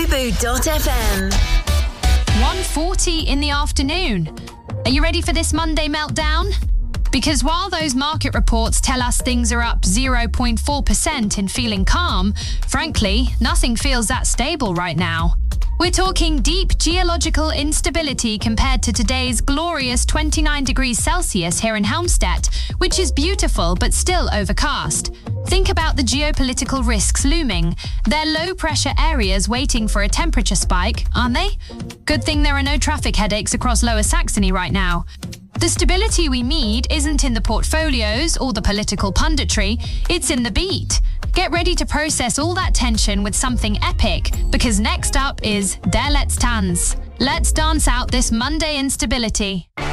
Fubu.fm. 1:40 in the afternoon. Are you ready for this Monday meltdown? Because while those market reports tell us things are up 0.4% and feeling calm, frankly, nothing feels that stable right now. We're talking deep geological instability compared to today's glorious 29 degrees Celsius here in Helmstedt, which is beautiful but still overcast. Think about the geopolitical risks looming. They're low-pressure areas waiting for a temperature spike, aren't they? Good thing there are no traffic headaches across Lower Saxony right now. The stability we need isn't in the portfolios or the political punditry, it's in the beat. Get ready to process all that tension with something epic, because next up is Der Let's Tanz. Let's dance out this Monday instability.